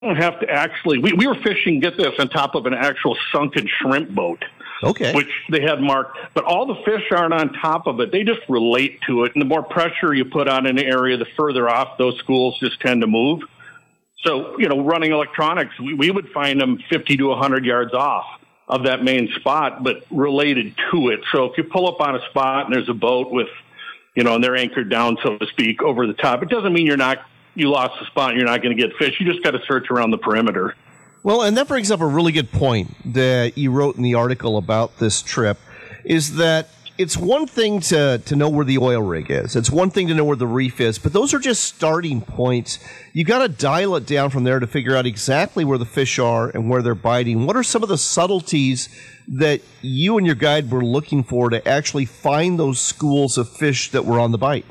don't have to actually, we were fishing, get this, on top of an actual sunken shrimp boat. Okay. Which they had marked. But all the fish aren't on top of it. They just relate to it. And the more pressure you put on an area, the further off those schools just tend to move. So, running electronics, we would find them 50 to 100 yards off of that main spot, but related to it. So if you pull up on a spot and there's a boat with, and they're anchored down, so to speak, over the top, it doesn't mean you lost the spot and you're not going to get fish. You just got to search around the perimeter. Well, and that brings up a really good point that you wrote in the article about this trip, is that it's one thing to know where the oil rig is. It's one thing to know where the reef is, but those are just starting points. You got to dial it down from there to figure out exactly where the fish are and where they're biting. What are some of the subtleties that you and your guide were looking for to actually find those schools of fish that were on the bite?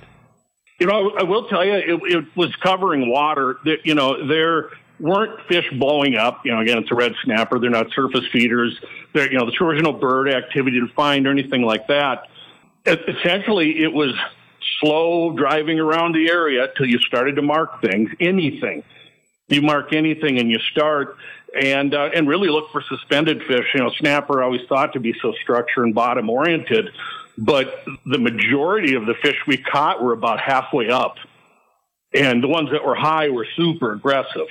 I will tell you, it was covering water. There weren't fish blowing up. Again, it's a red snapper. They're not surface feeders. There was no bird activity to find or anything like that. Essentially, it was slow driving around the area till you started to mark things, anything. You mark anything and you start and really look for suspended fish. Snapper always thought to be so structure and bottom oriented, but the majority of the fish we caught were about halfway up. And the ones that were high were super aggressive.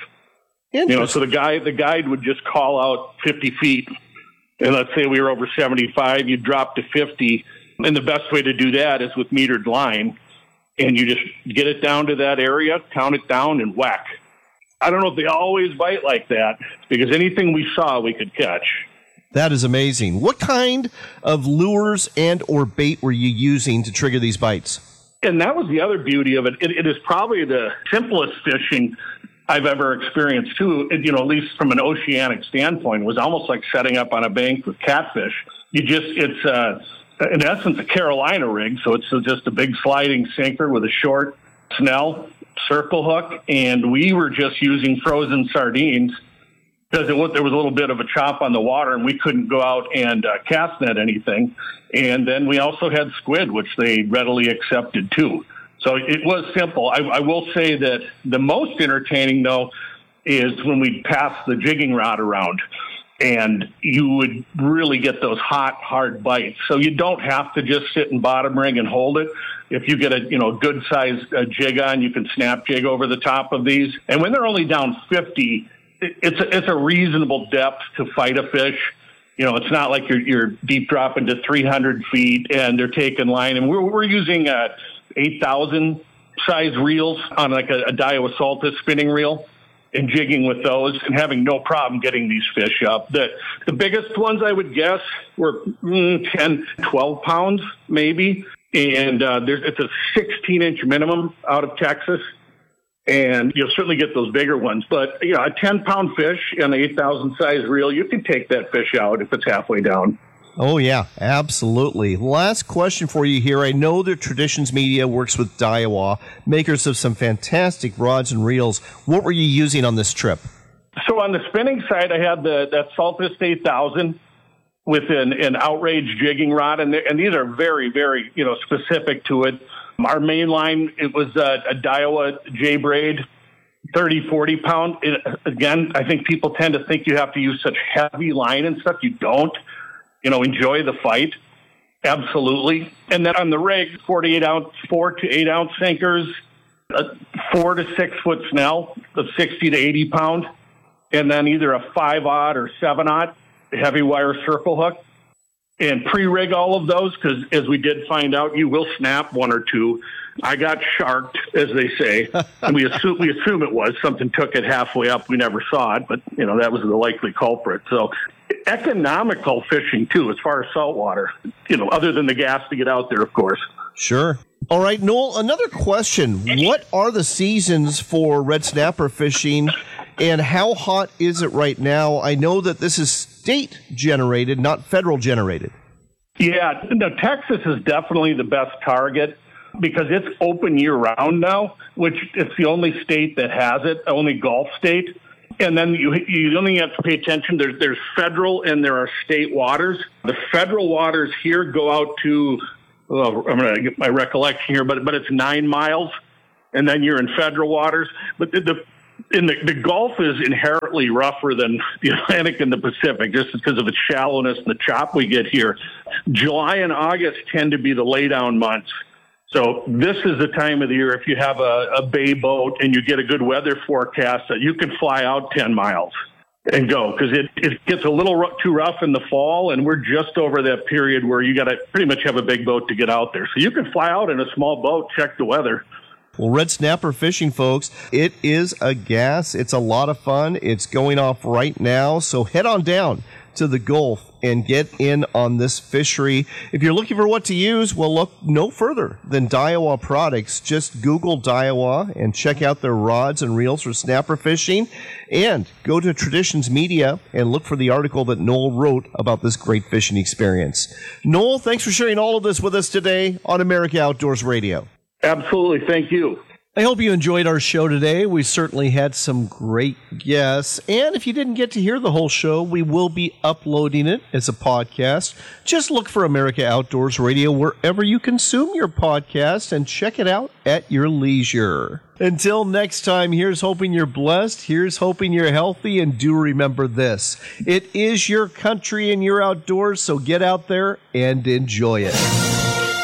So the guide would just call out 50 feet. And let's say we were over 75, you'd drop to 50. And the best way to do that is with metered line. And you just get it down to that area, count it down, and whack. I don't know if they always bite like that, because anything we saw, we could catch. That is amazing. What kind of lures and or bait were you using to trigger these bites? And that was the other beauty of it. It is probably the simplest fishing I've ever experienced too, at least from an oceanic standpoint. It was almost like setting up on a bank with catfish. It's in essence a Carolina rig, so it's just a big sliding sinker with a short snell circle hook, and we were just using frozen sardines because there was a little bit of a chop on the water, and we couldn't go out and cast net anything. And then we also had squid, which they readily accepted too. So it was simple. I will say that the most entertaining, though, is when we pass the jigging rod around, and you would really get those hot, hard bites. So you don't have to just sit in bottom ring and hold it. If you get a good-sized jig on, you can snap jig over the top of these. And when they're only down 50, it's a reasonable depth to fight a fish. It's not like you're deep dropping to 300 feet and they're taking line. And we're using 8,000 size reels on like a Daiwa Saltus spinning reel and jigging with those and having no problem getting these fish up. The biggest ones I would guess were 10, 12 pounds maybe. And it's a 16-inch minimum out of Texas. And you'll certainly get those bigger ones. But, a 10-pound fish on an 8,000 size reel, you can take that fish out if it's halfway down. Oh, yeah, absolutely. Last question for you here. I know that Traditions Media works with Daiwa, makers of some fantastic rods and reels. What were you using on this trip? So on the spinning side, I had that Saltus 8000 with an outrage jigging rod, and these are very, very, specific to it. Our main line, it was a Daiwa J-braid, 30, 40 pound. Again, I think people tend to think you have to use such heavy line and stuff. You don't. Enjoy the fight. Absolutely. And then on the rig, 4 to 8 ounce sinkers, a 4 to 6 foot snell of 60 to 80 pound, and then either a 5-aught or 7-aught heavy wire circle hook. And pre-rig all of those, because as we did find out, you will snap one or two. I got sharked, as they say, and we assume it was. Something took it halfway up. We never saw it, but, that was the likely culprit. So economical fishing, too, as far as saltwater, other than the gas to get out there, of course. Sure. All right, Noel, another question. What are the seasons for red snapper fishing, and how hot is it right now? I know that this is state-generated, not federal-generated. Yeah, no, Texas is definitely the best target because it's open year-round now, which it's the only state that has it, only Gulf state. And then you only have to pay attention. There's federal and there are state waters. The federal waters here go out to, I'm going to get my recollection here, but it's 9 miles, and then you're in federal waters. But the And the Gulf is inherently rougher than the Atlantic and the Pacific, just because of its shallowness and the chop we get here. July and August tend to be the laydown months. So this is the time of the year, if you have a bay boat and you get a good weather forecast, that you can fly out 10 miles and go, because it gets a little too rough in the fall, and we're just over that period where you got to pretty much have a big boat to get out there. So you can fly out in a small boat, check the weather. Well, red snapper fishing, folks, it is a gas. It's a lot of fun. It's going off right now. So head on down to the Gulf and get in on this fishery. If you're looking for what to use, well, look no further than Daiwa products. Just Google Daiwa and check out their rods and reels for snapper fishing. And go to Traditions Media and look for the article that Noel wrote about this great fishing experience. Noel, thanks for sharing all of this with us today on America Outdoors Radio. Absolutely. Thank you. I hope you enjoyed our show today. We certainly had some great guests. And if you didn't get to hear the whole show, we will be uploading it as a podcast. Just look for America Outdoors Radio wherever you consume your podcast and check it out at your leisure. Until next time, here's hoping you're blessed. Here's hoping you're healthy. And do remember this: it is your country and your outdoors, so get out there and enjoy it.